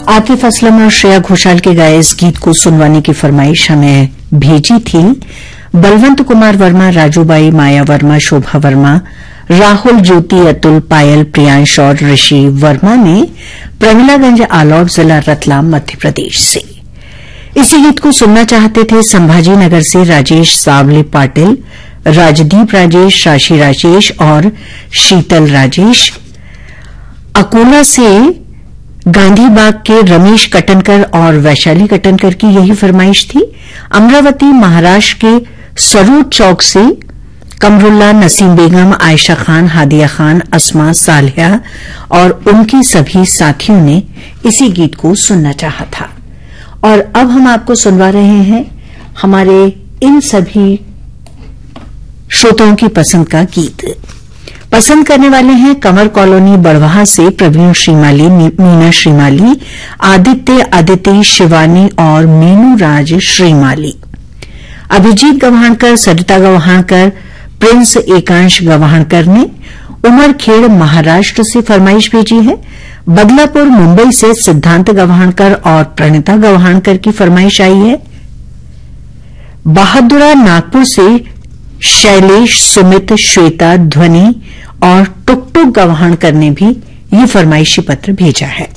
आतिफ असलम और श्रेया घोषाल के गाए इस गीत को सुनवाने की फरमाइश हमें भेजी थी बलवंत कुमार वर्मा, राजूबाई, माया वर्मा, शोभा वर्मा, राहुल, ज्योति, अतुल, पायल, प्रियांश और ऋषि वर्मा ने प्रमिलागंज आलौट, जिला रतलाम, मध्य प्रदेश से। इसी गीत को सुनना चाहते थे संभाजी नगर से राजेश सावले पाटिल, राजदीप राजेश, राशि राजेश और शीतल राजेश। अकोला से गांधी बाग के रमेश कटनकर और वैशाली कटनकर की यही फरमाइश थी। अमरावती महाराष्ट्र के सरूद चौक से कमरुल्ला, नसीम बेगम, आयशा खान, हादिया खान, अस्मा, सालिया और उनके सभी साथियों ने इसी गीत को सुनना चाहा था। और अब हम आपको सुनवा रहे हैं हमारे इन सभी श्रोताओं की पसंद का गीत। पसंद करने वाले हैं कमर कॉलोनी बड़वाहा से प्रवीण श्रीमाली, मीना श्रीमाली, आदित्य आदित्य, शिवानी और मीनू राज श्रीमाली। अभिजीत गवाणकर, सरिता गवाणकर, प्रिंस एकांश गवाणकर ने उमरखेड़ महाराष्ट्र से फरमाइश भेजी है। बदलापुर मुंबई से सिद्धांत गवाणकर और प्रणिता गवाणकर की फरमाइश आई है। बहादुरा नागपुर से शैलेश, सुमित, श्वेता, ध्वनि और टुकटुक गवाणकर ने भी ये फरमाइशी पत्र भेजा है।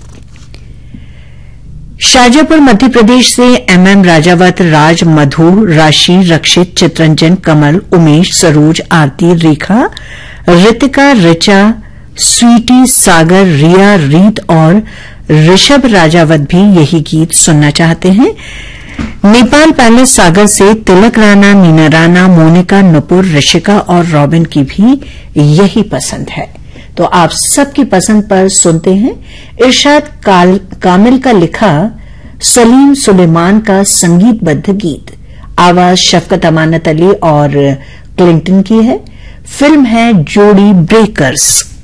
शाजापुर मध्य प्रदेश से एमएम राजावत, राज, मधु, राशि, रक्षित, चित्रंजन, कमल, उमेश, सरोज, आरती, रेखा, रितिका, ऋचा, स्वीटी, सागर, रिया, रीत और ऋषभ राजावत भी यही गीत सुनना चाहते हैं। नेपाल पैलेस सागर से तिलक राणा, मीना राणा, मोनिका, नुपुर, ऋषिका और रॉबिन की भी यही पसंद है। तो आप सबकी पसंद पर सुनते हैं इरशाद कामिल का लिखा सलीम सुलेमान का संगीतबद्ध गीत। आवाज शफकत अमानत अली और क्लिंटन की है। फिल्म है जोड़ी ब्रेकर्स।